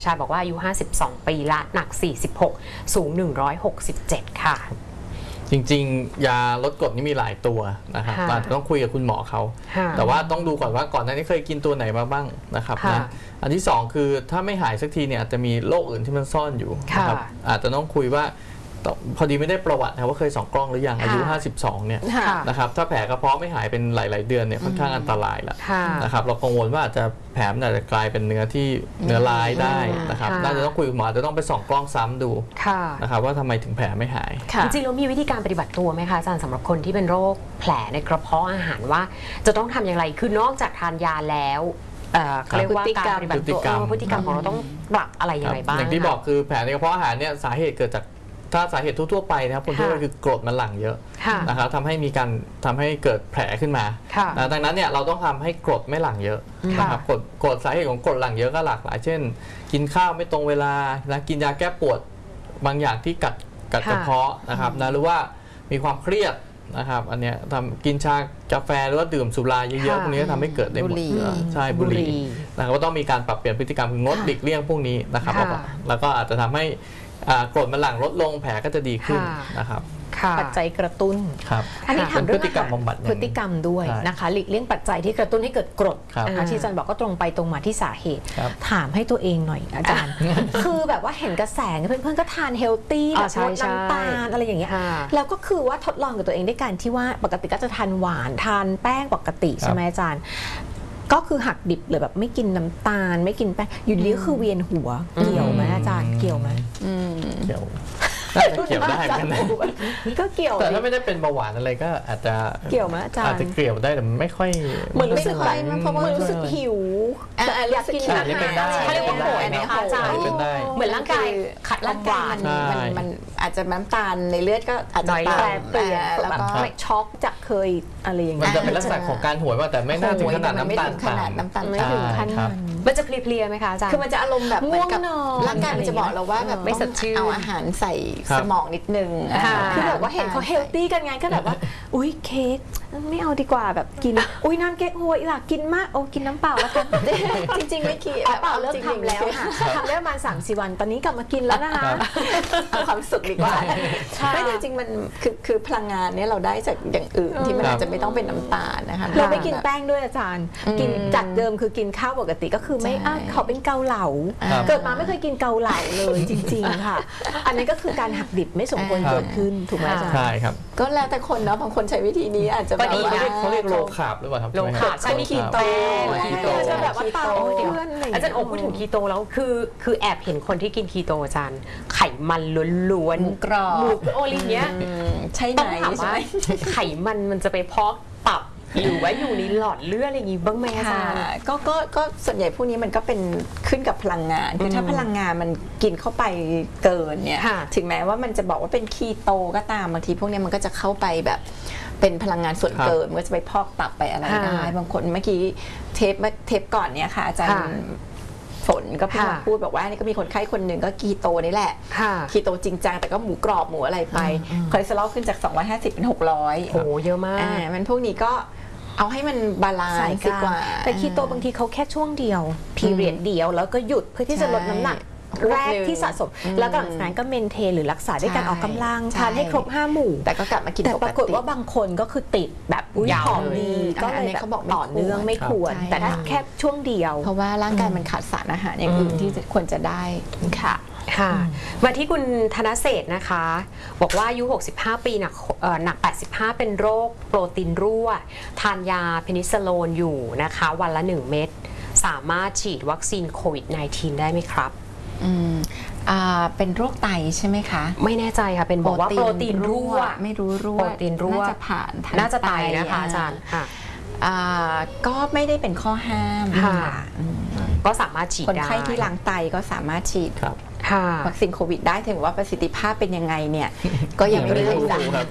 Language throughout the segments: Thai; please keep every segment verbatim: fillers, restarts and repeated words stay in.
ชายบอกว่าอายุห้าสิบสองปีละหนักสี่สิบหกสูงหนึ่งร้อยหกสิบเจ็ดค่ะจริงๆยาลดกรดนี่มีหลายตัวนะครับอาจจะต้องคุยกับคุณหมอเขาแต่ว่าต้องดูก่อนว่าก่อนหน้านี้เคยกินตัวไหนมาบ้างนะครับนะอันที่สองคือถ้าไม่หายสักทีเนี่ยอาจจะมีโรคอื่นที่มันซ่อนอยู่นะครับอาจจะต้องคุยว่าพอดีไม่ได้ประวัตินะว่าเคยส่องกล้องหรือยังอายุห้าสิบสองเนี่ยนะครับถ้าแผลกระเพาะไม่หายเป็นหลายๆเดือนเนี่ยค่อนข้างอันตรายแล้วนะครับเรากังวลว่าอาจจะแผลมันอาจจะกลายเป็นเนื้อที่เนื้อร้ายได้นะครับน่าจะต้องคุยกับหมอจะต้องไปส่องกล้องซ้ำดูนะครับว่าทำไมถึงแผลไม่หายจริงๆแล้วมีวิธีการปฏิบัติตัวไหมคะอาจารย์สำหรับคนที่เป็นโรคแผลในกระเพาะอาหารว่าจะต้องทำอย่างไรคือนอกจากทานยาแล้วเรียกว่าการปฏิบัติตัวพฤติกรรมของเราต้องปรับอะไรยังไงบ้างอย่างที่บอกคือแผลในกระเพาะอาหารเนี่ยสาเหตุเกิดจากถ้าสาเหตุทั่วๆไปนะครับคนทั่วไปคือกรดมันหลั่งเยอะนะครับทำให้มีการทำให้เกิดแผลขึ้นมาดังนั้นเนี่ยเราต้องทำให้กรดไม่หลั่งเยอะนะครับกรดกรดสาเหตุของกรดหลั่งเยอะก็หลากหลายเช่นกินข้าวไม่ตรงเวลานะกินยาแก้ปวดบางอย่างที่กัดกัดกระเพาะนะครับนะหรือว่ามีความเครียดนะครับอันเนี้ยทำกินชากาแฟหรือว่าดื่มสุราเยอะๆพวกนี้ทำให้เกิดได้หมดใช่บุหรี่นะครับก็ต้องมีการปรับเปลี่ยนพฤติกรรมคืองดหลีกเลี่ยงพวกนี้นะครับแล้วก็อาจจะทำให้กรดมันหลั่งลดลงแผลก็จะดีขึ้นนะครับปัจจัยกระตุ้นอันนี้ทำเรื่องพฤติกรรมบำบัดพฤติกรรมด้วยนะคะหลีกเลี่ยงปัจจัยที่กระตุ้นให้เกิดกรดนะคะที่อาจารย์บอกก็ตรงไปตรงมาที่สาเหตุถามให้ตัวเองหน่อยอาจารย์คือแบบว่าเห็นกระแสเพื่อนๆก็ทานเฮลตี้แบบลดน้ำตาลอะไรอย่างเงี้ยแล้วก็คือว่าทดลองกับตัวเองด้วยการที่ว่าปกติก็จะทานหวานทานแป้งปกติใช่ไหมอาจารย์ก็คือหักดิบเลยแบบไม่กินน้ำตาลไม่กินแป้งอยู่ดีก็คือเวียนหัวเกี่ยวไหมอาจารย์เกี่ยวไหมเกี่ยวน่าจะเกี่ยวได้เหมือนกันก็เกี่ยวแต่ถ้าไม่ได้เป็นเบาหวานอะไรก็อาจจะเกี่ยวไหมอาจารย์อาจจะเกี่ยวได้แต่ไม่ค่อยเหมือนรู้สึกแบบเพราะว่ารู้สึกหิวอยากกินอาหารเขาเรียกว่าป่วยไหมคะอาจารย์เหมือนร่างกายขัดร่างกายมันมันอาจจะน้ำตาลในเลือดก็อาจจะแปรเปลี่ยนแล้วก็ช็อกจากเคยอะไรอย่างเงี้ยมันจะเป็นลักษณะของการหวยว่าแต่ไม่น่าถึงขนาดน้ำตาลขนาดน้ำตาลไม่ถึงขนาดมันจะเพลียๆไหมคะอาจารย์คือมันจะอารมณ์แบบเหมือนกับร่างกายมันจะบอกเราว่าแบบไม่สดชื่นเอาอาหารใส่สมองนิดนึงคือแบบว่าเห็นเขาเฮลตี้กันไงก็แบบว่าอุ้ยเค้กไม่เอาดีกว่าแบบกินอุ้ยน้ำเก๊กฮวยอยากกินมากโอ้กินน้ำเปล่าแล้วกันจริงๆไม่คิดเปล่าเริ่มทำแล้วค่ะทำได้ประมาณสามสี่วันตอนนี้กลับมากินแล้วนะคะเอาความสุขดีกว่าไม่จริงๆมันคือคือพลังงานเนี่ยเราได้จากอย่างอื่นที่มันอาจจะไม่ต้องเป็นน้ำตาลนะคะเราไม่กินแป้งด้วยอาจารย์กินจากเดิมคือกินข้าวปกติก็คือไม่เขาเป็นเกาเหลาเกิดมาไม่เคยกินเกาเหลาเลยจริงๆค่ะอันนี้ก็คือการหักดิบไม่สมควรเกิดขึ้นถูกไหมอาจารย์ใช่ครับก็แล้วแต่คนเนาะบางคนใช้วิธีนี้อาจจะแบบเขาเรียกโลคาร์บหรือเปล่าครับโลคาร์บใช่มีคีโตคีโตจะแบบว่าเตาเพื่อนอาจารย์โอ้พูดถึงคีโตแล้วคือคือแอบเห็นคนที่กินคีโตอาจารย์ไขมันล้วนๆกรอบหมูโอลิเนี้ยใช่ไหมใช่ไขมันมันจะไปพอกตับหรือว่าอยู่ในหลอดเลือดอะไรอย่างงี้บ้างไหมอาจารย์ก็ก็ก็ส่วนใหญ่พวกนี้มันก็เป็นขึ้นกับพลังงานคือถ้าพลังงานมันกินเข้าไปเกินเนี่ยถึงแม้ว่ามันจะบอกว่าเป็นคีโตก็ตามบางทีพวกนี้มันก็จะเข้าไปแบบเป็นพลังงานส่วนเกินมันก็จะไปพอกตับไปอะไรได้บางคนเมื่อกี้เทปเทปก่อนเนี่ยค่ะอาจารย์ฝนก็เพิ่งมาพูดบอกว่านี่ก็มีคนไข้คนหนึ่งก็คีโตนี่แหละคีโตจริงจังแต่ก็หมูกรอบหมูอะไรไปคอเลสเตอรอลขึ้นจากสองร้อยห้าสิบเป็นหกร้อยโอ้เยอะมากมันพวกนี้ก็เอาให้มันบาลานซ์ดีกว่าแต่คีโตบางทีเขาแค่ช่วงเดียวพีเรียดเดียวแล้วก็หยุดเพื่อที่จะลดน้ำหนักแรกที่สะสมแล้วก็หลังจากนั้นก็เมนเทนหรือรักษาด้วยการออกกำลังทานให้ครบห้าหมู่แต่ก็กลับมากินแต่ปรากฏว่าบางคนก็คือติดแบบยาวดีก็เลยเขาบอกต่อเนื่องไม่ควรแต่ถ้าแค่ช่วงเดียวเพราะว่าร่างกายมันขาดสารอาหารอย่างอื่นที่ควรจะได้ค่ะค่ะมาที่คุณธนเศรษฐ์นะคะบอกว่าอายุหกสิบห้าปีหนักหนักแปดสิบห้าเป็นโรคโปรตีนรั่วทานยาเพนิซิลลินอยู่นะคะวันละหนึ่งเม็ดสามารถฉีดวัคซีนโควิด สิบเก้า ได้ไหมครับอืมอ่าเป็นโรคไตใช่ไหมคะไม่แน่ใจค่ะเป็นบอกว่าโปรตีนรั่วไม่รู้รั่วโปรตีนรั่วน่าจะผ่านน่าจะไตนะคะอาจารย์ค่ะก็ไม่ได้เป็นข้อห้ามค่ะก็สามารถฉีดได้คนไข้ที่ล้างไตก็สามารถฉีดวัคซีนโควิดได้ถึงว่าประสิทธิภาพเป็นยังไงเนี่ยก็ยังไม่ได้รู้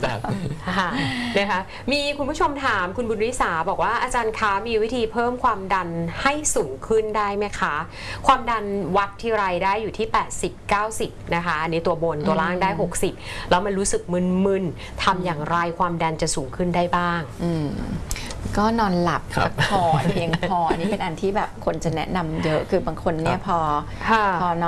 นะคะมีคุณผู้ชมถามคุณบุญริษาบอกว่าอาจารย์คะมีวิธีเพิ่มความดันให้สูงขึ้นได้ไหมคะความดันวัดที่ไรได้อยู่ที่แปดสิบ เก้าสิบนะคะอันนี้ตัวบนตัวล่างได้หกสิบแล้วมันรู้สึกมึนๆทำอย่างไรความดันจะสูงขึ้นได้บ้างก็นอนหลับพักผ่อนเพียงพอนี่เป็นอันที่แบบคนจะแนะนำเยอะคือบางคนเนี่ยพอพอนอน